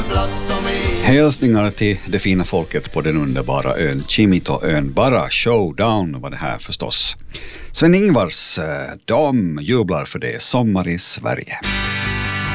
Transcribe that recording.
Hälsningar till det fina folket på den underbara ön Kimito-ön. Bara showdown var det här förstås. Sven-Ingvars dam jublar för det. Sommar i Sverige.